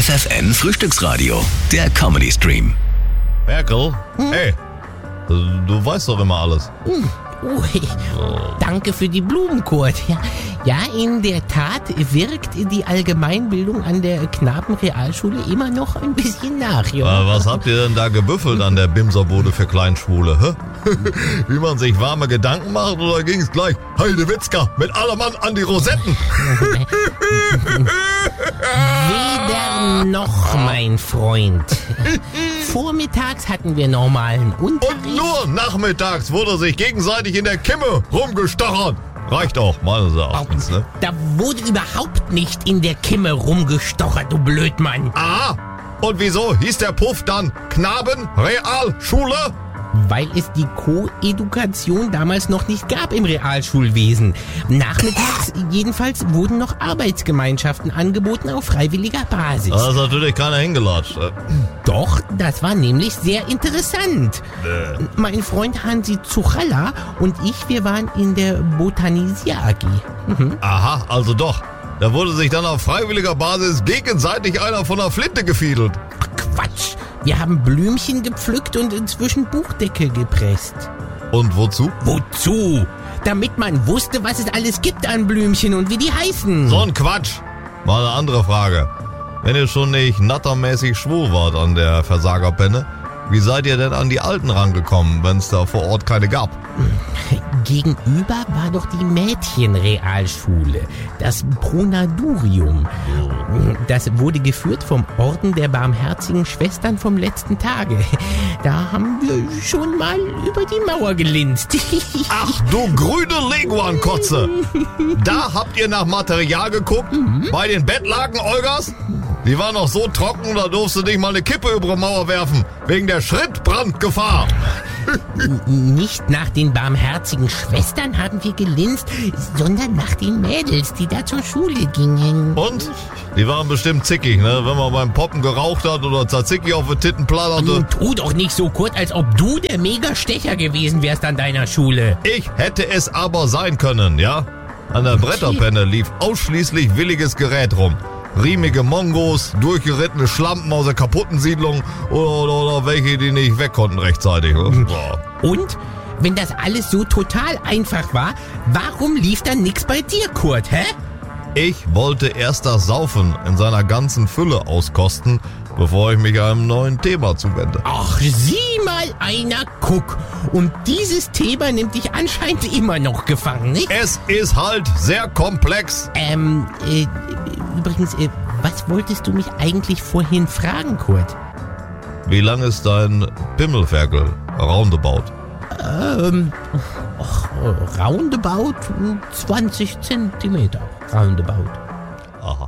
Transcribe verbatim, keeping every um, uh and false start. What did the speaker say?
F F N Frühstücksradio, der Comedy Stream. Merkel, hm? Hey, du weißt doch immer alles. Hm. Oh, danke für die Blumen, Kurt. Ja, ja, in der Tat wirkt die Allgemeinbildung an der Knabenrealschule immer noch ein bisschen nach. Ja. Was habt ihr denn da gebüffelt an der Bimserbude für Kleinschwule? Hä? Wie man sich warme Gedanken macht, oder ging's gleich Heidewitzka mit aller Mann an die Rosetten? Weder noch, mein Freund. Vormittags hatten wir normalen Unterricht. Und nur nachmittags wurde sich gegenseitig in der Kimme rumgestochert. Reicht auch, meines Erachtens, ne? Da wurde überhaupt nicht in der Kimme rumgestochert, du Blödmann. Ah, und wieso hieß der Puff dann Knabenrealschule? Weil es die Koedukation damals noch nicht gab im Realschulwesen. Nachmittags jedenfalls wurden noch Arbeitsgemeinschaften angeboten auf freiwilliger Basis. Da ist natürlich keiner hingelatscht. Doch, das war nämlich sehr interessant. Äh. Mein Freund Hansi Zuchalla und ich, wir waren in der Botanisia A G. Mhm. Aha, also doch. Da wurde sich dann auf freiwilliger Basis gegenseitig einer von der Flinte gefiedelt. Ach, Quatsch. Wir haben Blümchen gepflückt und inzwischen Buchdeckel gepresst. Und wozu? Wozu? Damit man wusste, was es alles gibt an Blümchen und wie die heißen. So ein Quatsch. Mal eine andere Frage. Wenn ihr schon nicht nattermäßig schwul wart an der Versagerpenne, wie seid ihr denn an die Alten rangekommen, wenn es da vor Ort keine gab? Gegenüber war doch die Mädchenrealschule, das Pronadurium. Das wurde geführt vom Orden der Barmherzigen Schwestern vom letzten Tage. Da haben wir schon mal über die Mauer gelinst. Ach du grüne Leguankotze! Da habt ihr nach Material geguckt? Mhm. Bei den Bettlaken Olgas? Die waren noch so trocken, da durfst du nicht mal eine Kippe über die Mauer werfen, wegen der Schrittbrandgefahr. Nicht nach den barmherzigen Schwestern haben wir gelinst, sondern nach den Mädels, die da zur Schule gingen. Und? Die waren bestimmt zickig, ne? Wenn man beim Poppen geraucht hat oder Tzatziki auf die Titten platterte. Nun tu doch nicht so, Kurt, als ob du der Mega-Stecher gewesen wärst an deiner Schule. Ich hätte es aber sein können, ja? An der Bretterpenne lief ausschließlich williges Gerät rum. Riemige Mongos, durchgerittene Schlampen aus der kaputten Siedlung oder, oder, oder welche, die nicht weg konnten rechtzeitig. Und? Wenn das alles so total einfach war, warum lief dann nix bei dir, Kurt, hä? Ich wollte erst das Saufen in seiner ganzen Fülle auskosten, bevor ich mich einem neuen Thema zuwende. Ach, sieh mal einer, guck. Und dieses Thema nimmt dich anscheinend immer noch gefangen, nicht? Es ist halt sehr komplex. Ähm, äh, übrigens, äh, was wolltest du mich eigentlich vorhin fragen, Kurt? Wie lang ist dein Pimmelferkel? Roundabout. Ähm, ach, roundabout zwanzig Zentimeter. Roundabout.